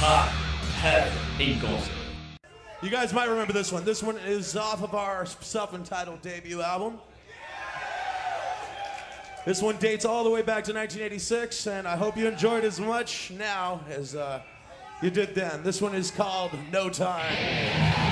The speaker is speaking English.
hot head eagles. You guys might remember this one. This one is off of our self-entitled debut album. This one dates all the way back to 1986, and I hope you enjoyed as much now as you did then. This one is called No Time.